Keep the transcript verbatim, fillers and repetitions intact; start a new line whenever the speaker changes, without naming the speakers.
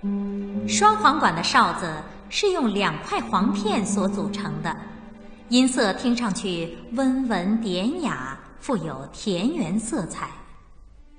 双簧管的哨子是用两块簧片所组成的，音色听上去温文典雅，富有田园色彩。